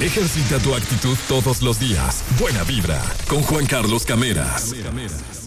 Ejercita tu actitud todos los días. Buena vibra, con Juan Carlos Cameras.